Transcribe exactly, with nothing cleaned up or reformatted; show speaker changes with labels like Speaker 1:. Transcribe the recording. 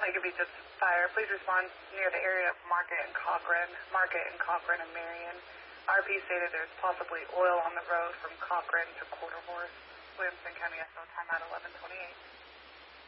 Speaker 1: Omega Beach, it's fire. Please respond near the area of Market and Cochran, Market and Cochran and Marion. R P stated there's possibly oil on the road from Cochran to Quarter Horse. Williamson County S O, time at eleven twenty-eight.